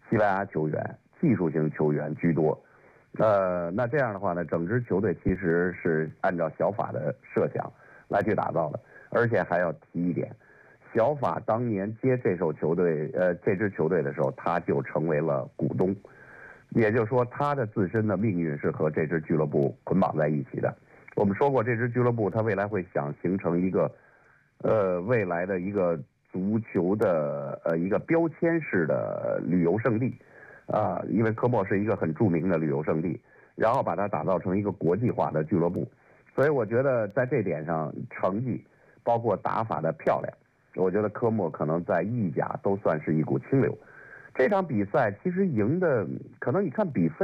西班牙球员、技术型球员居多。那这样的话呢，整支球队其实是按照小法的设想来去打造的，而且还要提一点，小法当年接这支球队的时候，他就成为了股东，也就是说，他的自身的命运是和这支俱乐部捆绑在一起的。我们说过，这支俱乐部他未来会想形成一个，未来的一个足球的一个标签式的旅游胜地。因为科莫是一个很著名的旅游胜地，然后把它打造成一个国际化的俱乐部，所以我觉得在这点上，成绩包括打法的漂亮，我觉得科莫可能在意甲都算是一股清流。这场比赛其实赢的，可能你看比分